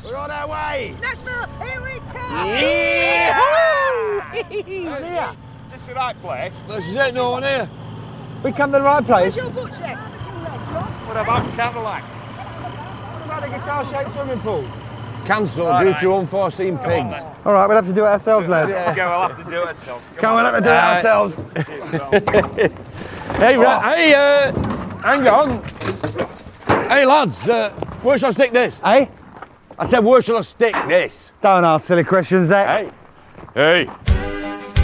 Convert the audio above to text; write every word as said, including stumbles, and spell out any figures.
We're on our way. Nashville, here we come. Yeah! Here. Just the right place. This is it, no one here. We come to the right place. Where's your boot, Chef? What about Cadillac? What about the guitar-shaped swimming pools? Cancelled All due right. to unforeseen Come on, pigs. then. All right, we'll have to do it ourselves, lads. Okay, we'll have to do it ourselves. Come Come on, on. we'll have to do it Uh, ourselves. Hey, ra- hey, uh, hang on. Hey, lads, uh, where shall I stick this? Hey? I said, where shall I stick this? Don't ask silly questions, Zach. Hey. Hey.